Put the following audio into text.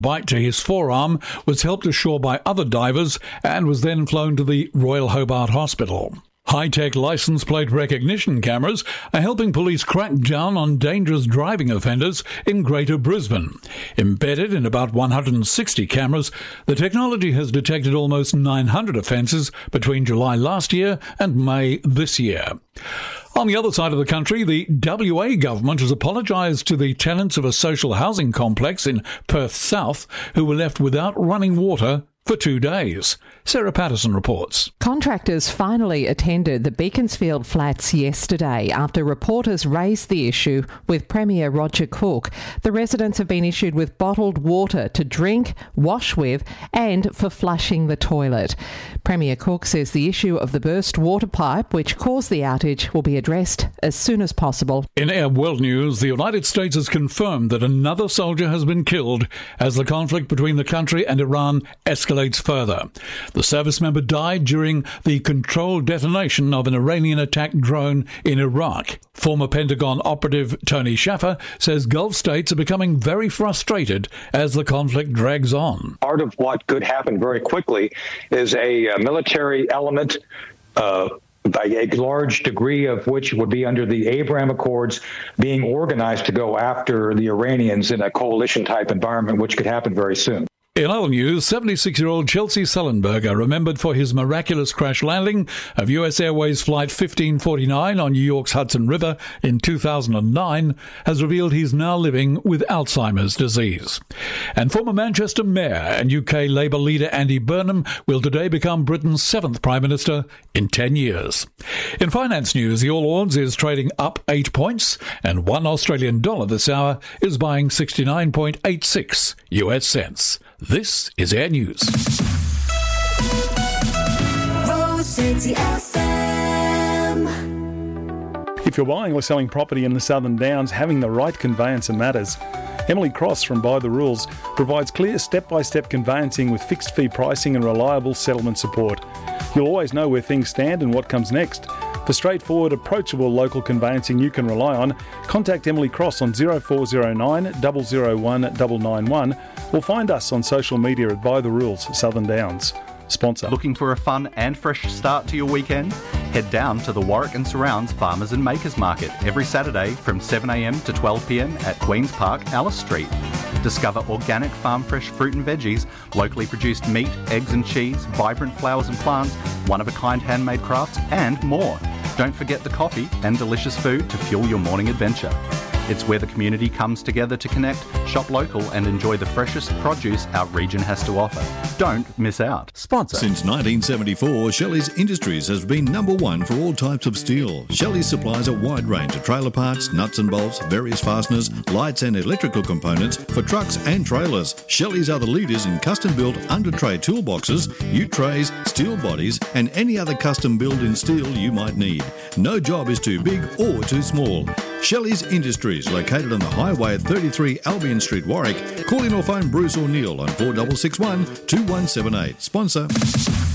Bite to his forearm, was helped ashore by other divers and was then flown to the Royal Hobart Hospital. High-tech license plate recognition cameras are helping police crack down on dangerous driving offenders in Greater Brisbane. Embedded in about 160 cameras, the technology has detected almost 900 offences between July last year and May this year. On the other side of the country, the WA government has apologised to the tenants of a social housing complex in Perth South who were left without running water for 2 days. Sarah Patterson reports. Contractors finally attended the Beaconsfield flats yesterday after reporters raised the issue with Premier Roger Cook. The residents have been issued with bottled water to drink, wash with and for flushing the toilet. Premier Cook says the issue of the burst water pipe which caused the outage will be addressed as soon as possible. In Air World News, the United States has confirmed that another soldier has been killed as the conflict between the country and Iran escalates further. The service member died during the controlled detonation of an Iranian-attacked drone in Iraq. Former Pentagon operative Tony Shaffer says Gulf states are becoming very frustrated as the conflict drags on. Part of what could happen very quickly is a military element, by a large degree of which would be under the Abraham Accords, being organized to go after the Iranians in a coalition-type environment, which could happen very soon. In other news, 76-year-old Chelsea Sullenberger, remembered for his miraculous crash landing of US Airways Flight 1549 on New York's Hudson River in 2009, has revealed he's now living with Alzheimer's disease. And former Manchester Mayor and UK Labour leader Andy Burnham will today become Britain's 7th Prime Minister in 10 years. In finance news, the All Ords is trading up 8 points, and $1 Australian dollar this hour is buying 69.86 US cents. This is Air News. Rose City FM. If you're buying or selling property in the Southern Downs, having the right conveyancer matters. Emily Cross from By the Rules provides clear step-by-step conveyancing with fixed fee pricing and reliable settlement support. You'll always know where things stand and what comes next. For straightforward, approachable local conveyancing you can rely on, contact Emily Cross on 0409 001 991 or find us on social media at By the Rules Southern Downs. Sponsor. Looking for a fun and fresh start to your weekend? Head down to the Warwick and Surrounds Farmers and Makers Market every Saturday from 7am to 12pm at Queen's Park, Alice Street. Discover organic farm fresh fruit and veggies, locally produced meat, eggs and cheese, vibrant flowers and plants, one-of-a-kind handmade crafts and more. Don't forget the coffee and delicious food to fuel your morning adventure. It's where the community comes together to connect, shop local and enjoy the freshest produce our region has to offer. Don't miss out. Sponsor. Since 1974, Shelley's Industries has been number one for all types of steel. Shelley supplies a wide range of trailer parts, nuts and bolts, various fasteners, lights and electrical components for trucks and trailers. Shelley's are the leaders in custom-built under-tray toolboxes, ute trays, steel bodies and any other custom build in steel you might need. No job is too big or too small. Shelley's Industries, located on the highway at 33 Albion Street, Warwick. Call in or phone Bruce or Neil on 4661 2178. Sponsor.